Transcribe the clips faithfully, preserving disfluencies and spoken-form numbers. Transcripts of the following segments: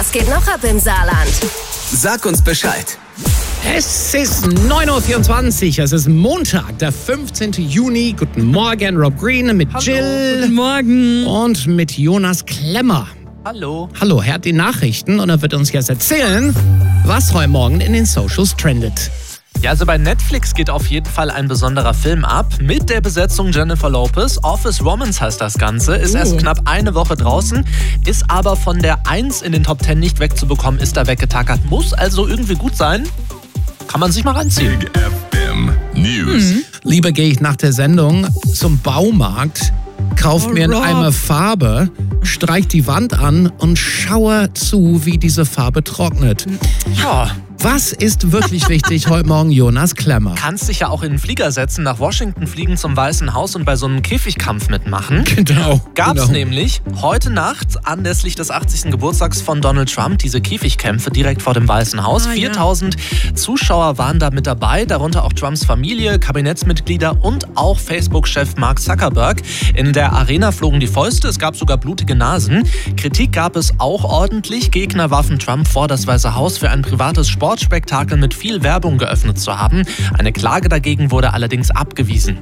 Was geht noch ab im Saarland? Sag uns Bescheid. Es ist neun Uhr vierundzwanzig, es ist Montag, der fünfzehnten Juni. Guten Morgen, Rob Green mit Hallo. Jill. Guten Morgen. Und mit Jonas Klemmer. Hallo. Hallo, er hat die Nachrichten und er wird uns jetzt erzählen, was heute Morgen in den Socials trendet. Ja, also bei Netflix geht auf jeden Fall ein besonderer Film ab. Mit der Besetzung Jennifer Lopez. Office Romance heißt das Ganze. Ist Uh. erst knapp eine Woche draußen. Ist aber von der eins in den Top zehn nicht wegzubekommen. Ist da weggetackert. Muss also irgendwie gut sein. Kann man sich mal reinziehen. Big F M News. Mhm. Lieber gehe ich nach der Sendung zum Baumarkt, kaufe Oh, mir einen Rob. Eimer Farbe, streich die Wand an und schaue zu, wie diese Farbe trocknet. Ja. Was ist wirklich wichtig heute Morgen, Jonas Klemmer? Kannst dich ja auch in den Flieger setzen, nach Washington fliegen zum Weißen Haus und bei so einem Käfigkampf mitmachen. Genau. Gab's genau. nämlich heute Nacht anlässlich des achtzigsten Geburtstags von Donald Trump diese Käfigkämpfe direkt vor dem Weißen Haus. Ah, ja. viertausend Zuschauer waren da mit dabei, darunter auch Trumps Familie, Kabinettsmitglieder und auch Facebook-Chef Mark Zuckerberg. In der Arena flogen die Fäuste, es gab sogar blutige Nasen. Kritik gab es auch ordentlich. Gegner warfen Trump vor, das Weiße Haus für ein privates Sportspektakel mit viel Werbung geöffnet zu haben. Eine Klage dagegen wurde allerdings abgewiesen.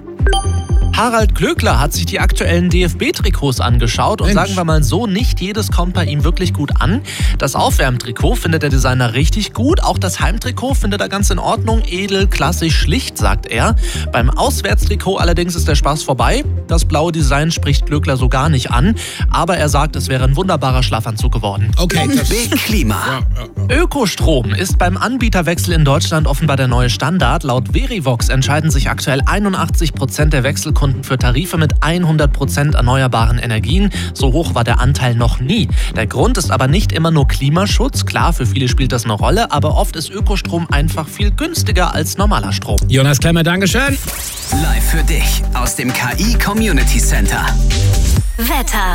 Harald Glöckler hat sich die aktuellen D F B-Trikots angeschaut und Mensch. sagen wir mal so, nicht jedes kommt bei ihm wirklich gut an. Das Aufwärmtrikot findet der Designer richtig gut, auch das Heimtrikot findet er ganz in Ordnung, edel, klassisch, schlicht, sagt er. Beim Auswärtstrikot allerdings ist der Spaß vorbei. Das blaue Design spricht Glöckler so gar nicht an, aber er sagt, es wäre ein wunderbarer Schlafanzug geworden. Okay, das Big Klima. Ökostrom ist beim Anbieterwechsel in Deutschland offenbar der neue Standard. Laut Verivox entscheiden sich aktuell einundachtzig Prozent der Wechselkunden für Tarife mit hundert Prozent erneuerbaren Energien. So hoch war der Anteil noch nie. Der Grund ist aber nicht immer nur Klimaschutz. Klar, für viele spielt das eine Rolle, aber oft ist Ökostrom einfach viel günstiger als normaler Strom. Jonas Klemmer, Dankeschön. Live für dich aus dem K I Community Center. Wetter.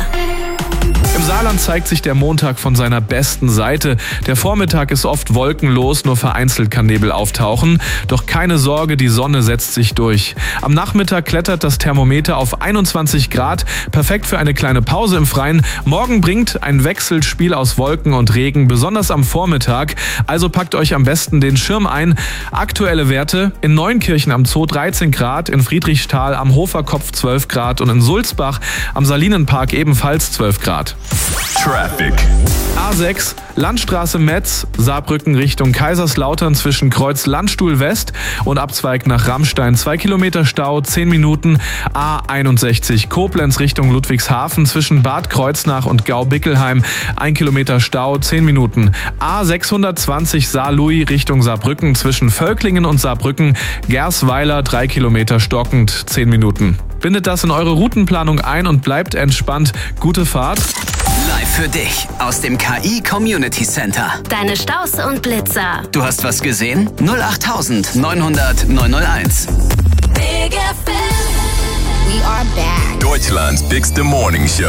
Im Saarland zeigt sich der Montag von seiner besten Seite. Der Vormittag ist oft wolkenlos, nur vereinzelt kann Nebel auftauchen. Doch keine Sorge, die Sonne setzt sich durch. Am Nachmittag klettert das Thermometer auf einundzwanzig Grad. Perfekt für eine kleine Pause im Freien. Morgen bringt ein Wechselspiel aus Wolken und Regen, besonders am Vormittag. Also packt euch am besten den Schirm ein. Aktuelle Werte: in Neunkirchen am Zoo dreizehn Grad, in Friedrichsthal am Hoferkopf zwölf Grad und in Sulzbach am Salinenpark ebenfalls zwölf Grad. Traffic. A sechs, Landstraße Metz, Saarbrücken Richtung Kaiserslautern zwischen Kreuz Landstuhl West und Abzweig nach Rammstein. zwei Kilometer Stau, zehn Minuten. A einundsechzig, Koblenz Richtung Ludwigshafen zwischen Bad Kreuznach und Gau-Bickelheim. ein Kilometer Stau, zehn Minuten. A sechshundertzwanzig, Saarlouis Richtung Saarbrücken zwischen Völklingen und Saarbrücken. Gersweiler, drei Kilometer stockend, zehn Minuten. Bindet das in eure Routenplanung ein und bleibt entspannt. Gute Fahrt. Live für dich aus dem K I Community Center. Deine Staus und Blitzer. Du hast was gesehen? null acht neunhundert neunhunderteins. Big F M. We are back. Deutschlands Bigste Morning Show.